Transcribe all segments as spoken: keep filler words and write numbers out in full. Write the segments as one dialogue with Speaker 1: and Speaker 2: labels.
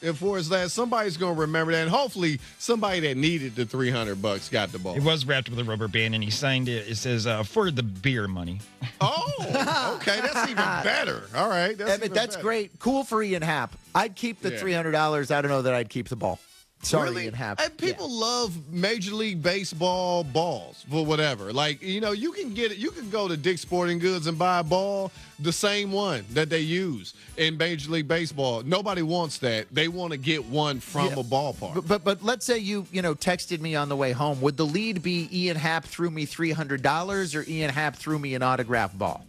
Speaker 1: And for his last, somebody's going to remember that. And hopefully somebody that needed the three hundred bucks got the ball.
Speaker 2: It was wrapped with a rubber band, and he signed it. It says, uh, for the beer money.
Speaker 1: Oh, okay. That's even better. All right. That's,
Speaker 3: Emmett, that's
Speaker 1: better.
Speaker 3: great. Cool for Ian Happ. I'd keep the
Speaker 1: Yeah.
Speaker 3: three hundred dollars. I don't know that I'd keep the ball. Sorry,
Speaker 1: Really?
Speaker 3: Ian Happ.
Speaker 1: And people love Major League Baseball balls for whatever. Like, you know, you can get it. You can go to Dick's Sporting Goods and buy a ball, the same one that they use in Major League Baseball. Nobody wants that. They want to get one from
Speaker 3: Yeah.
Speaker 1: a ballpark.
Speaker 3: But, but but let's say you you know texted me on the way home. Would the lead be Ian Happ threw me three hundred dollars or Ian Happ threw me an autographed ball?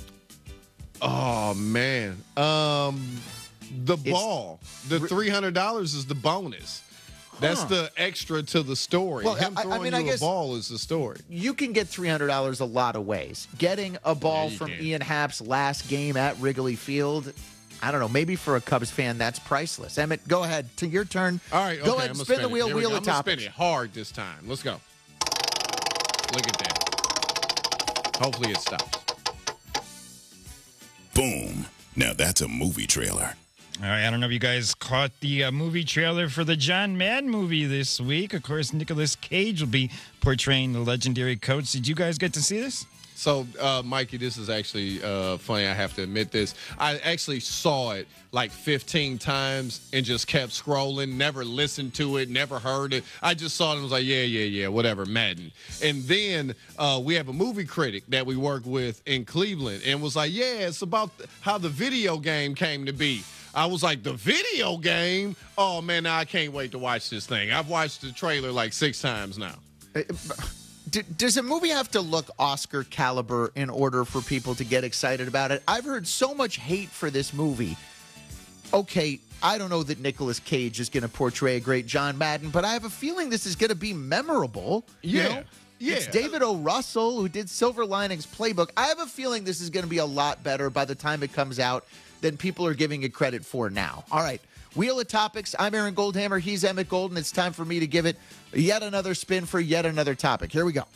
Speaker 1: Oh man, um, the ball, the three hundred dollars is the bonus. That's
Speaker 3: Huh.
Speaker 1: the extra to the story.
Speaker 3: Well,
Speaker 1: Him
Speaker 3: I- I
Speaker 1: throwing
Speaker 3: mean,
Speaker 1: you
Speaker 3: I guess-
Speaker 1: a ball is the story.
Speaker 3: You can get three hundred dollars a lot of ways. Getting a ball
Speaker 1: Yeah, you
Speaker 3: from
Speaker 1: can.
Speaker 3: Ian Happ's last game at Wrigley Field, I don't know. Maybe for a Cubs fan, that's priceless. Emmett, go ahead. To your turn.
Speaker 1: All right,
Speaker 3: Go
Speaker 1: okay,
Speaker 3: ahead
Speaker 1: I'm
Speaker 3: and
Speaker 1: gonna
Speaker 3: spin the
Speaker 1: it.
Speaker 3: wheel,
Speaker 1: Here we
Speaker 3: wheel
Speaker 1: go.
Speaker 3: of
Speaker 1: I'm gonna
Speaker 3: topics.
Speaker 1: spin it hard this time. Let's go. Look at that. Hopefully it stops.
Speaker 4: Boom. Now that's a movie trailer.
Speaker 2: All right, I don't know if you guys caught the uh, movie trailer for the John Madden movie this week. Of course, Nicolas Cage will be portraying the legendary coach. Did you guys get to see this?
Speaker 1: So, uh, Mikey, this is actually uh, funny. I have to admit this. I actually saw it like fifteen times and just kept scrolling, never listened to it, never heard it. I just saw it and was like, yeah, yeah, yeah, whatever, Madden. And then uh, we have a movie critic that we work with in Cleveland and was like, yeah, it's about how the video game came to be. I was like, the video game? Oh, man, now I can't wait to watch this thing. I've watched the trailer like six times now.
Speaker 3: D- does a movie have to look Oscar caliber in order for people to get excited about it? I've heard so much hate for this movie. Okay, I don't know that Nicolas Cage is going to portray a great John Madden, but I have a feeling this is going to be memorable. you
Speaker 1: Yeah,
Speaker 3: know?
Speaker 1: yeah.
Speaker 3: It's David O. Russell who did Silver Linings Playbook. I have a feeling this is going to be a lot better by the time it comes out than people are giving it credit for now. All right. Wheel of Topics. I'm Aaron Goldhammer. He's Emmett Golden. It's time for me to give it yet another spin for yet another topic. Here we go.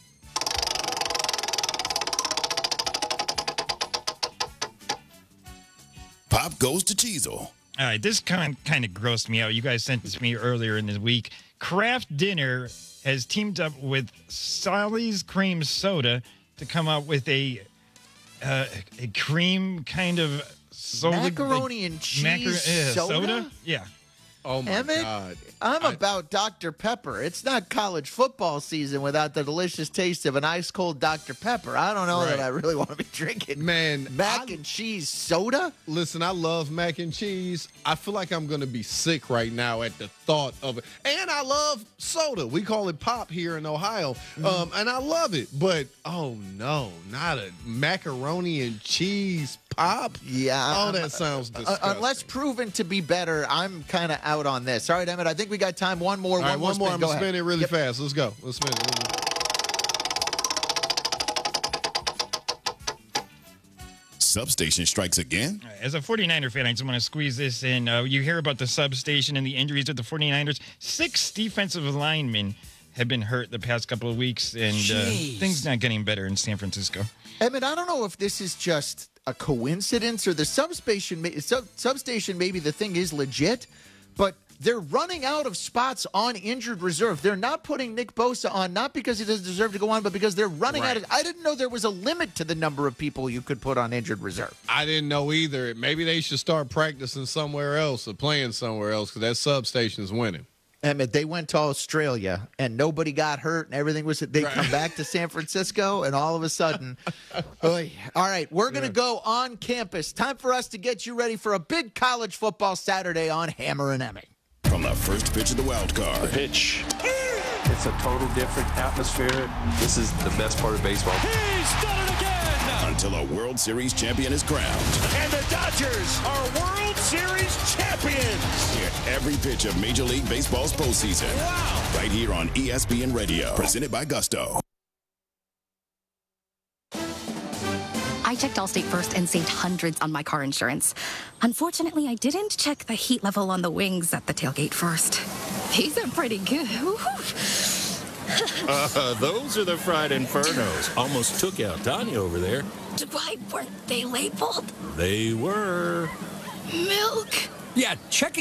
Speaker 4: Pop goes to Cheezel.
Speaker 2: All right, this kind kind of grossed me out. You guys sent this to me earlier in the week. Kraft Dinner has teamed up with Sally's Cream Soda to come up with a uh, a cream kind of soda,
Speaker 3: Macaroni
Speaker 2: like
Speaker 3: and cheese
Speaker 2: macaro- yeah,
Speaker 3: soda?
Speaker 2: Yeah.
Speaker 1: Oh, my
Speaker 3: Emmett,
Speaker 1: God.
Speaker 3: I'm
Speaker 1: I-
Speaker 3: about Doctor Pepper. It's not college football season without the delicious taste of an ice cold Doctor Pepper. I don't know that
Speaker 1: Right.
Speaker 3: I really want to be drinking
Speaker 1: Man,
Speaker 3: mac
Speaker 1: I-
Speaker 3: and cheese soda.
Speaker 1: Listen, I love mac and cheese. I feel like I'm going to be sick right now at the thought of it. And I love soda. We call it pop here in Ohio. Um, and I love it. But, oh, no, not a macaroni and cheese pop?
Speaker 3: Yeah.
Speaker 1: Oh,
Speaker 3: um,
Speaker 1: that sounds
Speaker 3: uh,
Speaker 1: disgusting.
Speaker 3: unless proven to be better, I'm kind of out on this. All right, Emmett, I think we got time. One more.
Speaker 1: All right, one more.
Speaker 3: spin.
Speaker 1: I'm
Speaker 3: Go
Speaker 1: going to
Speaker 3: ahead.
Speaker 1: spin it really
Speaker 3: Yep.
Speaker 1: fast. Let's go. Let's spin it.
Speaker 4: Substation strikes again.
Speaker 2: As a 49er fan, I just want to squeeze this in. Uh, you hear about the substation and the injuries at the 49ers. Six defensive linemen have been hurt the past couple of weeks, and uh,
Speaker 3: Jeez.
Speaker 2: things not getting better in San Francisco.
Speaker 3: Emmett, I don't know if this is just a coincidence or the substation. may- Sub, substation, maybe the thing is legit, but they're running out of spots on injured reserve. They're not putting Nick Bosa on, not because he doesn't deserve to go on, but because they're running out of. I didn't know there was a limit to the number of people you could put on injured reserve.
Speaker 1: I didn't know either. Maybe they should start practicing somewhere else or playing somewhere else because that substation's winning.
Speaker 3: Emmett, they went to Australia and nobody got hurt and everything was. They
Speaker 1: Right.
Speaker 3: come back to San Francisco and all of a sudden, oy. All right, we're gonna
Speaker 1: Yeah.
Speaker 3: go on campus. Time for us to get you ready for a big college football Saturday on Hammer and Emmett.
Speaker 4: From the first pitch of the wild card
Speaker 5: Pitch. It's a total different atmosphere. This is the best part of baseball.
Speaker 6: He's done it again!
Speaker 4: until a World Series champion is crowned.
Speaker 6: And the Dodgers are World Series champions!
Speaker 4: Hear every pitch of Major League Baseball's postseason.
Speaker 6: Wow!
Speaker 4: Right here on E S P N Radio. Presented by Gusto.
Speaker 7: I checked Allstate first and saved hundreds on my car insurance. Unfortunately, I didn't check the heat level on the wings at the tailgate first. These are pretty good.
Speaker 5: Uh, those are the fried infernos. Almost took out Tanya over there.
Speaker 7: Why weren't they labeled?
Speaker 5: They were.
Speaker 7: Milk.
Speaker 8: Yeah, checking